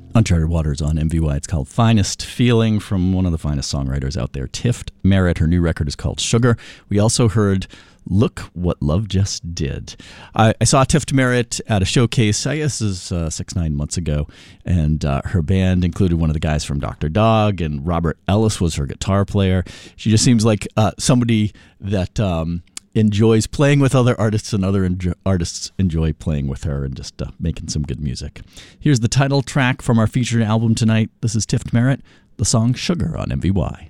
Uncharted Waters on MVY. It's called Finest Feeling from one of the finest songwriters out there, Tift Merritt. Her new record is called Sugar. We also heard Look What Love Just Did. I saw Tift Merritt at a showcase, I guess this is 6-9 months ago, and her band included one of the guys from Dr. Dog, and Robert Ellis was her guitar player. She just seems like somebody that enjoys playing with other artists, and other artists enjoy playing with her and just making some good music. Here's the title track from our featured album tonight. This is Tift Merritt, the song Sugar on MVY.